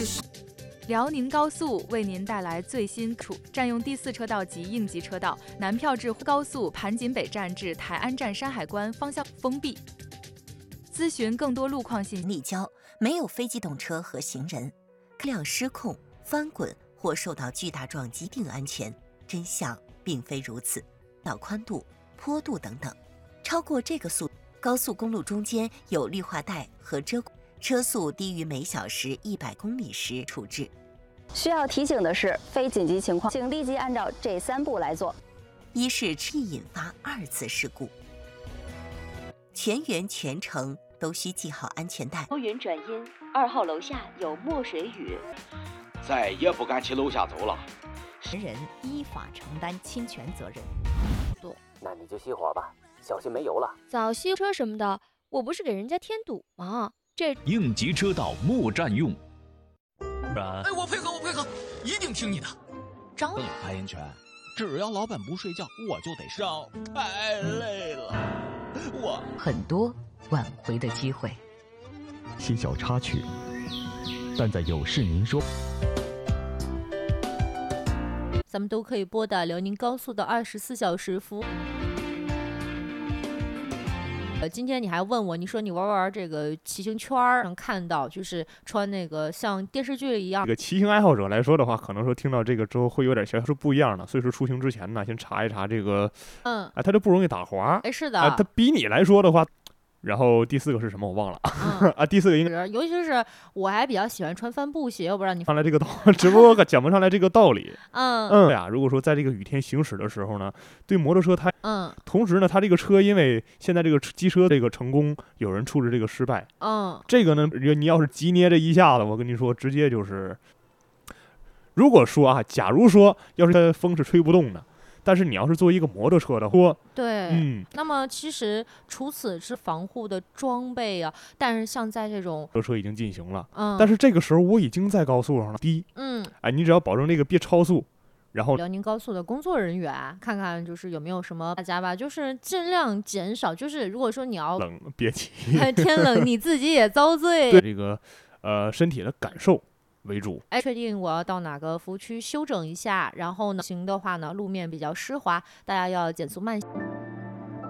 辽宁高速为您带来最新占用第4车道及应急车道，南票至高速盘锦北站至台安站山海关方向封闭。咨询更多路况信息。 立交没有非机动车和行人，车辆失控、翻滚或受到巨大撞击并安全，真相并非如此。道宽度、坡度等等，超过这个速度，高速公路中间有绿化带和遮光，车速低于每小时100公里时处置。 需要提醒的是，非紧急情况请立即按照这3步来做。 一是易引发2次事故，全员全程都需系好安全带。 多云转阴，2号楼下有墨水雨， 再也不敢去楼下走了。 人依法承担侵权责任。 那你就熄火吧，小心没油了。 早熄车什么的，我不是给人家添堵吗？这应急车道莫占用。 哎，我配合，一定听你的。 张发言权，只要老板不睡觉，我就得上。太累了，我很多挽回的机会。 些小插曲，但在有事您说。 咱们都可以拨打辽宁高速的24小时服务。今天你还问我，你说你玩这个骑行圈能看到，就是穿那个像电视剧一样。 这个骑行爱好者来说的话，可能说听到这个之后会有点小是不一样的，所以说出行之前呢，先查一查这个，它就不容易打滑。 是的， 它比你来说的话。然后第4个是什么我忘了第4个应该， 尤其是我还比较喜欢穿帆布鞋，我不知道你上来这个道，只不过讲不上来这个道理。如果说在这个雨天行驶的时候呢，对摩托车它，同时呢，它这个车因为现在这个机车这个成功，有人处置这个失败，这个呢，你要是急捏这一下子，我跟你说，直接就是，如果说假如说要是风是吹不动的。但是你要是做一个摩托车的话， 对，那么其实除此之防护的装备啊，但是像在这种摩托车已经进行了，但是这个时候我已经在高速上了，你只要保证这个别超速，然后辽宁高速的工作人员看看就是有没有什么大家吧，就是尽量减少，就是如果说你要冷别急， 天冷你自己也遭罪， 对这个身体的感受为主。 确定我要到哪个服务区休整一下，然后呢，行的话呢，路面比较湿滑，大家要减速慢行。